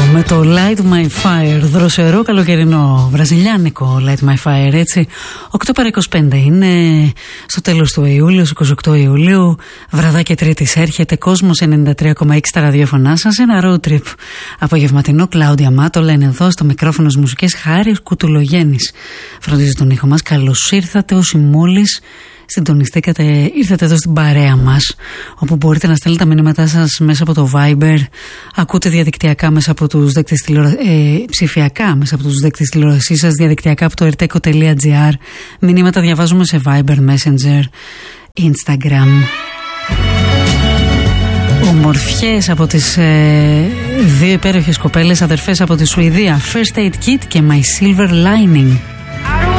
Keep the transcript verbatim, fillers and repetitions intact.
με το Light My Fire, δροσερό καλοκαιρινό βραζιλιάνικο Light My Fire, έτσι. οκτώ παρά είκοσι πέντε είναι στο τέλος του Ιούλιου, είκοσι οκτώ Ιουλίου, βραδάκι Τρίτης έρχεται, Κόσμος ενενήντα τρία κόμμα έξι τα ραδιοφωνά σας, ένα road trip απογευματινό. Κλάουντια Μάτολα είναι εδώ στο μικρόφωνο μουσικές, Χάρης Κουτουλογέννης φροντίζει τον ήχο μας. Καλώς ήρθατε όσοι μόλις συντονιστήκατε, ήρθατε εδώ στην παρέα μας, όπου μπορείτε να στέλνετε τα μηνύματά σας μέσα από το Viber, ακούτε διαδικτυακά μέσα από τους δέκτες τηλεορα... ε, ψηφιακά μέσα από τους δέκτες τηλεόρασής σας, διαδικτυακά από το ερτέκο τελεία τζι άρ. Μηνύματα διαβάζουμε σε Viber, Messenger, Instagram. Ομορφιές από τις ε, δύο υπέροχες κοπέλες, αδερφές από τη Σουηδία, First Aid Kit και My Silver Lining.